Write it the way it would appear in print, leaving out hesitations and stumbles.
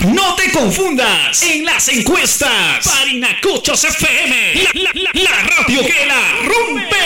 No te confundas en las encuestas. Parinacochos FM, la radio que la rompe.